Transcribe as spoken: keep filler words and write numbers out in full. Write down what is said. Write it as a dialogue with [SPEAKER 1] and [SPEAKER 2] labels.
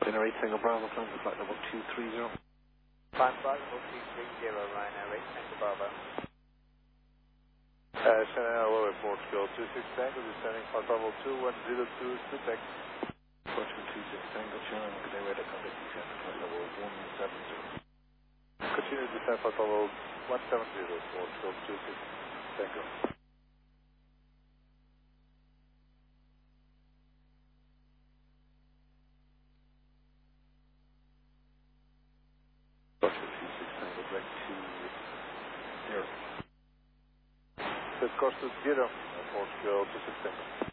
[SPEAKER 1] Dinner eight Tango Bravo, climb to flight level two three zero.
[SPEAKER 2] Climb flight level two three zero, Ryanair eight Tango Bravo.
[SPEAKER 3] Uh, Shannon Hello, Portugal two six Tango, descending flight level two one zero two, Quebec.
[SPEAKER 1] Portugal two six Tango, Shannon, good day, radar contact descent to flight level one seven zero.
[SPEAKER 3] Continue descent flight level one seven zero, Portugal two six Tango.
[SPEAKER 1] Portugal two six Tango, break two zero.
[SPEAKER 3] Set course to zero, Portugal two six Tango.